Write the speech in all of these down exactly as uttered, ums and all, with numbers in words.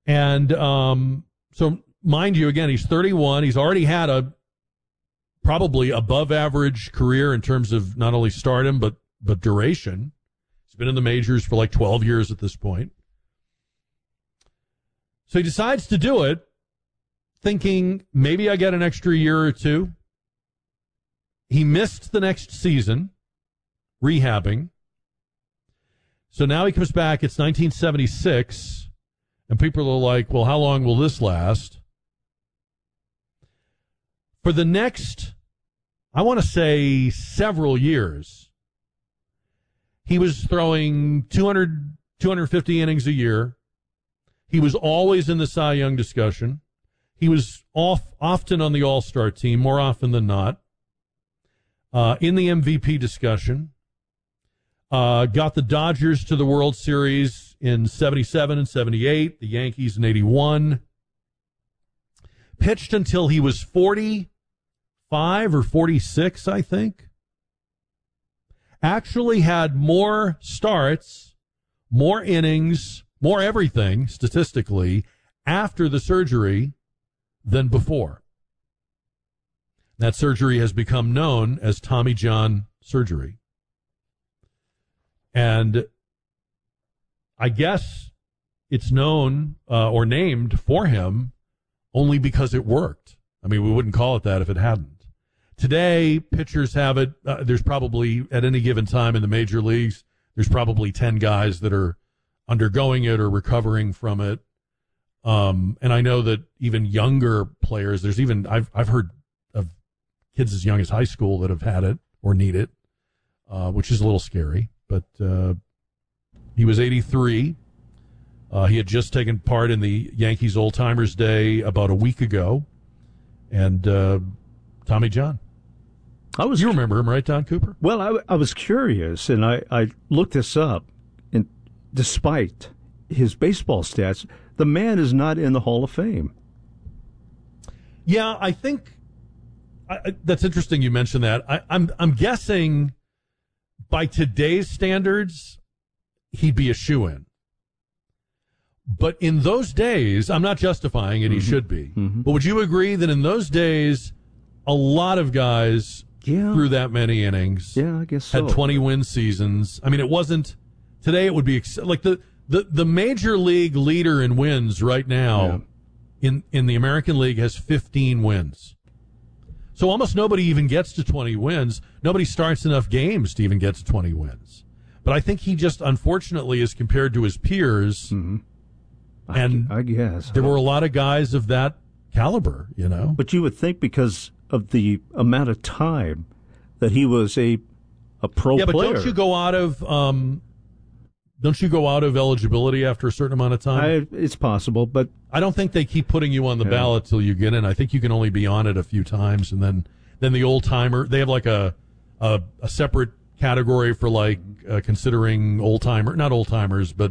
And um, so, mind you, again, he's thirty-one. He's already had a probably above average career in terms of not only stardom, but, but duration. He's been in the majors for like twelve years at this point. So he decides to do it, thinking maybe I get an extra year or two. He missed the next season, rehabbing. So now he comes back. It's nineteen seventy-six, and people are like, well, how long will this last? For the next, I want to say several years, he was throwing two hundred, two hundred fifty innings a year. He was always in the Cy Young discussion. He was off often on the All-Star team, more often than not. Uh, in the M V P discussion. Uh, got the Dodgers to the World Series in seventy-seven and seventy-eight, the Yankees in eighty-one. Pitched until he was forty-five or forty-six, I think. Actually had more starts, more innings, more everything, statistically, after the surgery than before. That surgery has become known as Tommy John surgery. And I guess it's known uh, or named for him only because it worked. I mean, we wouldn't call it that if it hadn't. Today, pitchers have it. Uh, there's probably, at any given time in the major leagues, there's probably ten guys that are undergoing it or recovering from it. Um, and I know that even younger players, there's even, I've, I've heard of kids as young as high school that have had it or need it, uh, which is a little scary. But uh, he was eighty-three. Uh, he had just taken part in the Yankees Old Timers Day about a week ago. And uh, Tommy John. I was, you remember him, right, Don Cooper? Well, I, I was curious, and I, I looked this up. And despite his baseball stats, the man is not in the Hall of Fame. Yeah, I think I, I, that's interesting you mentioned that. I, I'm I'm guessing by today's standards, he'd be a shoo-in. But in those days, I'm not justifying it, mm-hmm. he should be. Mm-hmm. But would you agree that in those days, a lot of guys yeah. threw that many innings? Yeah, I guess so. Had twenty-win seasons. I mean, it wasn't, today it would be, like the, the, the major league leader in wins right now yeah. in, in the American League has fifteen wins. So almost nobody even gets to twenty wins. Nobody starts enough games to even get to twenty wins. But I think he just, unfortunately, is compared to his peers. Mm-hmm. I, and I guess. There were a lot of guys of that caliber, you know. But you would think because of the amount of time that he was a a pro yeah, player. Yeah, but don't you go out of um, don't you go out of eligibility after a certain amount of time? I, it's possible, but I don't think they keep putting you on the yeah. ballot till you get in. I think you can only be on it a few times, and then then the old timer. They have like a a, a separate category for like uh, considering old timer, not old timers, but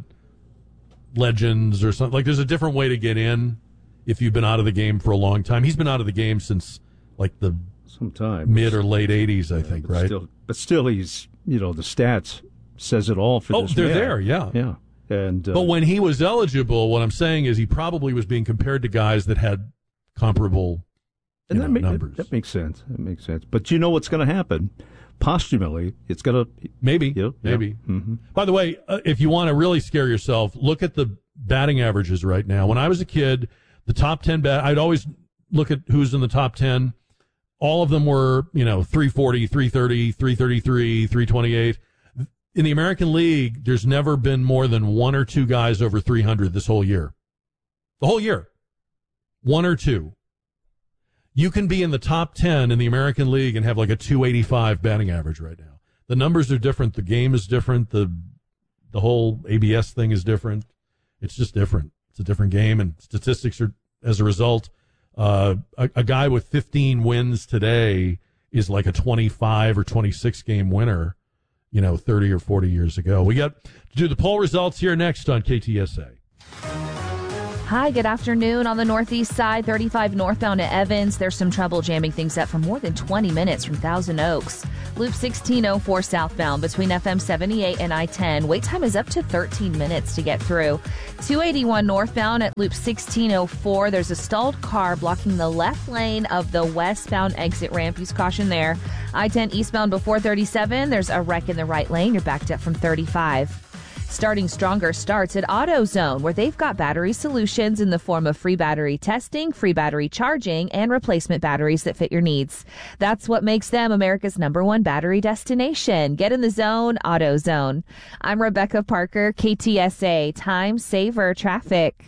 legends or something. Like there's a different way to get in if you've been out of the game for a long time. He's been out of the game since like the sometime mid or late eighties, I yeah, think, but right? Still, but still, he's you know the stats says it all for oh, this. Oh, they're man. there, yeah, yeah. And uh, but when he was eligible, what I'm saying is he probably was being compared to guys that had comparable and you that know, make, numbers. That, that makes sense. That makes sense. But you know what's going to happen? Posthumously, it's going to maybe, you know, maybe. Yeah. Mm-hmm. By the way, uh, if you want to really scare yourself, look at the batting averages right now. When I was a kid, the top ten bat, I'd always look at who's in the top ten. All of them were, you know, three forty, three thirty, three thirty-three, three twenty-eight. In the American League, there's never been more than one or two guys over three hundred this whole year. The whole year. One or two. You can be in the top ten in the American League and have like a two eighty-five batting average right now. The numbers are different. The game is different. The the whole A B S thing is different. It's just different. It's a different game, and statistics are, as a result, uh, a, a guy with fifteen wins today is like a twenty-five or twenty-six game winner, you know, thirty or forty years ago. We got to do the poll results here next on K T S A. Hi, good afternoon. On the northeast side, thirty-five northbound to Evans. There's some trouble jamming things up for more than twenty minutes from Thousand Oaks. Loop sixteen oh four southbound between F M seventy-eight and I ten. Wait time is up to thirteen minutes to get through. two eighty-one northbound at Loop sixteen oh four. There's a stalled car blocking the left lane of the westbound exit ramp. Use caution there. I ten eastbound before thirty-seven. There's a wreck in the right lane. You're backed up from thirty-five. Starting Stronger starts at AutoZone, where they've got battery solutions in the form of free battery testing, free battery charging, and replacement batteries that fit your needs. That's what makes them America's number one battery destination. Get in the zone, AutoZone. I'm Rebecca Parker, K T S A, Time Saver Traffic.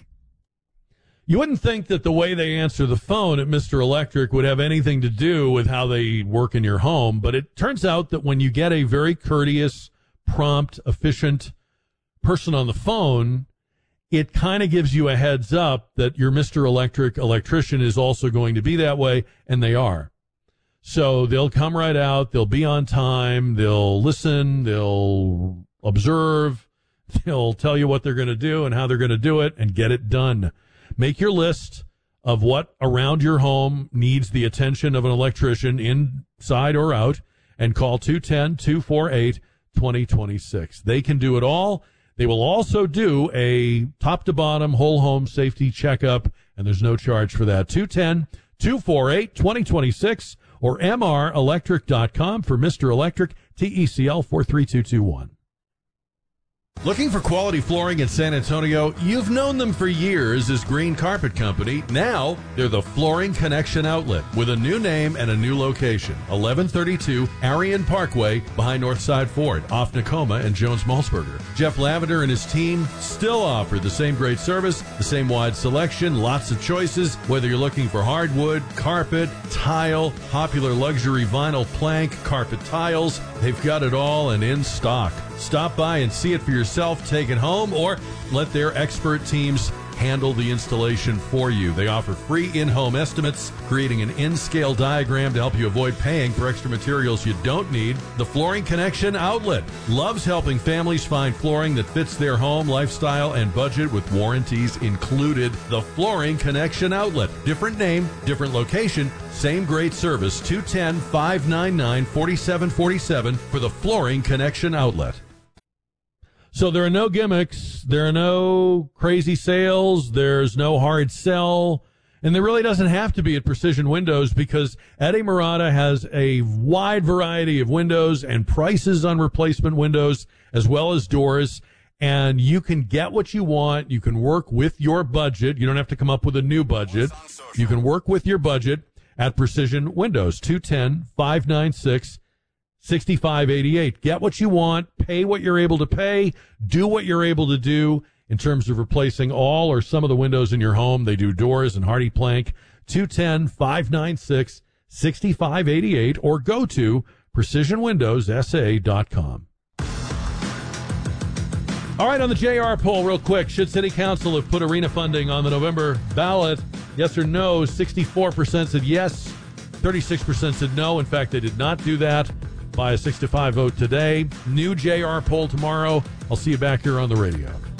You wouldn't think that the way they answer the phone at Mister Electric would have anything to do with how they work in your home, but it turns out that when you get a very courteous, prompt, efficient person on the phone, it kind of gives you a heads up that your Mister Electric electrician is also going to be that way, and they are. So they'll come right out, they'll be on time, they'll listen, they'll observe, they'll tell you what they're going to do and how they're going to do it, and get it done. Make your list of what around your home needs the attention of an electrician, inside or out, and call two one zero, two four eight, two zero two six. They can do it all. They will also do a top-to-bottom whole home safety checkup, and there's no charge for that. two one zero, two four eight, two zero two six or M R electric dot com for Mister Electric, T E C L four three two two one. Looking for quality flooring in San Antonio? You've known them for years as Green Carpet Company. Now, they're the Flooring Connection Outlet with a new name and a new location. eleven thirty-two Arion Parkway behind Northside Ford, off Nakoma and Jones-Malsberger. Jeff Lavender and his team still offer the same great service, the same wide selection, lots of choices, whether you're looking for hardwood, carpet, tile, popular luxury vinyl plank, carpet tiles. They've got it all and in stock. Stop by and see it for yourself, take it home, or let their expert teams handle the installation for you. They offer free in-home estimates, creating an in-scale diagram to help you avoid paying for extra materials you don't need. The Flooring Connection Outlet loves helping families find flooring that fits their home, lifestyle, and budget with warranties included. The Flooring Connection Outlet. Different name, different location, same great service. two one zero, five nine nine, four seven four seven for the Flooring Connection Outlet. So there are no gimmicks, there are no crazy sales, there's no hard sell, and there really doesn't have to be at Precision Windows because Eddie Murata has a wide variety of windows and prices on replacement windows as well as doors, and you can get what you want. You can work with your budget. You don't have to come up with a new budget. You can work with your budget at Precision Windows, two one zero, five nine six, six five eight eight. Get what you want, pay what you're able to pay, do what you're able to do in terms of replacing all or some of the windows in your home. They do doors and hardy plank. two one zero, five nine six, six five eight eight or go to precision windows s a dot com. All right, on the J R poll, real quick, should City Council have put arena funding on the November ballot? Yes or no? sixty-four percent said yes, thirty-six percent said no. In fact, they did not do that by a six to five vote today. New J R poll tomorrow. I'll see you back here on the radio.